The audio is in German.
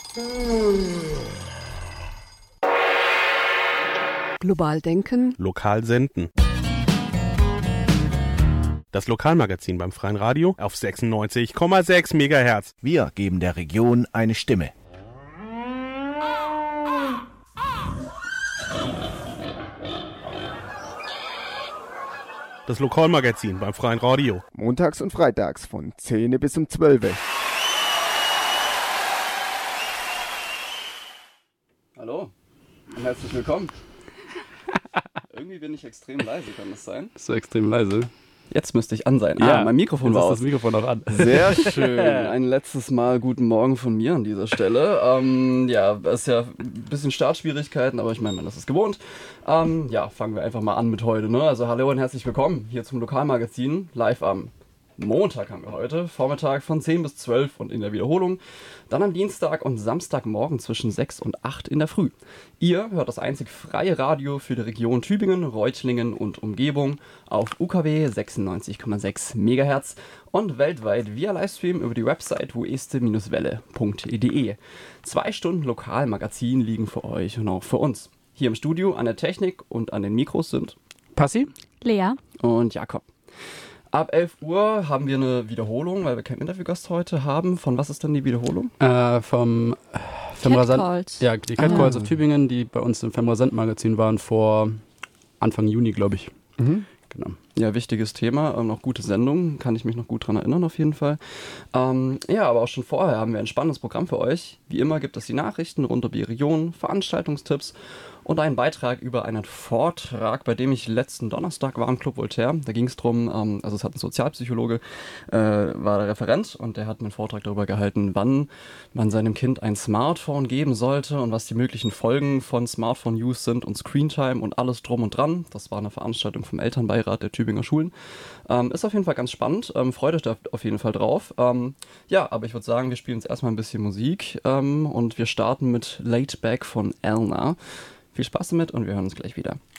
Global denken. Lokal senden. Das Lokalmagazin beim Freien Radio auf 96,6 MHz. Wir geben der Region eine Stimme. Das Lokalmagazin beim Freien Radio. Montags und freitags von 10 bis um 12. Hallo und herzlich willkommen. Irgendwie bin ich extrem leise, kann das sein? Bist du extrem leise? Jetzt müsste ich an sein. Ja, Mein Mikrofon war aus. Das Mikrofon auch an. Sehr schön. Ein letztes Mal guten Morgen von mir an dieser Stelle. Es ist ja ein bisschen Startschwierigkeiten, aber ich meine, das ist gewohnt. Fangen wir einfach mal an mit heute. Ne? Also hallo und herzlich willkommen hier zum Lokalmagazin. Live am Montag haben wir heute, Vormittag von 10 bis 12 und in der Wiederholung. Dann am Dienstag und Samstagmorgen zwischen 6 und 8 in der Früh. Ihr hört das einzig freie Radio für die Region Tübingen, Reutlingen und Umgebung auf UKW 96,6 MHz und weltweit via Livestream über die Website woeste-welle.de. 2 Stunden Lokalmagazin liegen für euch und auch für uns. Hier im Studio an der Technik und an den Mikros sind Passi, Lea und Jakob. Ab 11 Uhr haben wir eine Wiederholung, weil wir keinen Interviewgast heute haben. Von was ist denn die Wiederholung? vom Catcalls. Ja, die Catcalls aus Tübingen, die bei uns im Femrasent-Magazin waren vor Anfang Juni, glaube ich. Mhm. Genau. Ja, wichtiges Thema, noch gute Sendung, kann ich mich noch gut dran erinnern auf jeden Fall. Aber auch schon vorher haben wir ein spannendes Programm für euch. Wie immer gibt es die Nachrichten rund um die Region, Veranstaltungstipps und einen Beitrag über einen Vortrag, bei dem ich letzten Donnerstag war im Club Voltaire. Da ging es darum, es hat ein Sozialpsychologe, war der Referent und der hat einen Vortrag darüber gehalten, wann man seinem Kind ein Smartphone geben sollte und was die möglichen Folgen von Smartphone-Use sind und Screentime und alles drum und dran. Das war eine Veranstaltung vom Elternbeirat der Tübinger Schulen. Ist auf jeden Fall ganz spannend, freut euch da auf jeden Fall drauf. Aber ich würde sagen, wir spielen jetzt erstmal ein bisschen Musik und wir starten mit Laid Back von Elna. Viel Spaß damit und wir hören uns gleich wieder.